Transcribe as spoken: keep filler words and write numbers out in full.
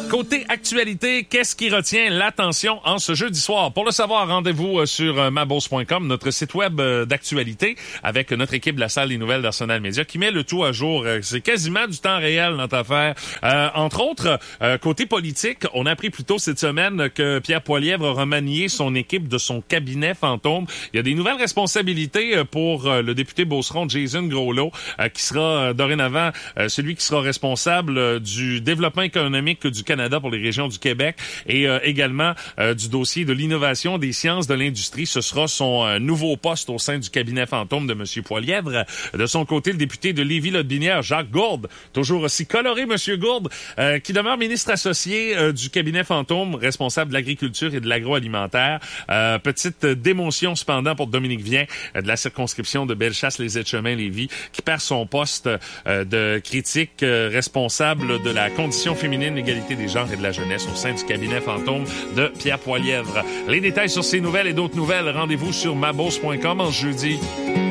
Côté actualité, qu'est-ce qui retient l'attention en ce jeudi soir? Pour le savoir, rendez-vous sur mabos point com, notre site web d'actualité, avec notre équipe de la salle des nouvelles d'Arsenal Média qui met le tout à jour. C'est quasiment du temps réel, notre affaire. Euh, entre autres, euh, côté politique, on a appris plus tôt cette semaine que Pierre Poilievre a remanié son équipe de son cabinet fantôme. Il y a des nouvelles responsabilités pour le député Beauceron, Jason Groslot, euh, qui sera dorénavant euh, celui qui sera responsable du développement économique du Canada pour les régions du Québec et euh, également euh, du dossier de l'innovation des sciences de l'industrie. Ce sera son euh, nouveau poste au sein du cabinet fantôme de M. Poilievre. De son côté, le député de Lévis-Lotbinière, Jacques Gourde, toujours aussi coloré, M. Gourde, euh, qui demeure ministre associé euh, du cabinet fantôme, responsable de l'agriculture et de l'agroalimentaire. Euh, petite démotion cependant pour Dominique Vien euh, de la circonscription de Bellechasse-les-Etchemins-Lévis, qui perd son poste euh, de critique euh, responsable de la condition féminine, l'égalité des genres et de la jeunesse au sein du cabinet fantôme de Pierre Poilievre. Les détails sur ces nouvelles et d'autres nouvelles, rendez-vous sur mabos point com en jeudi.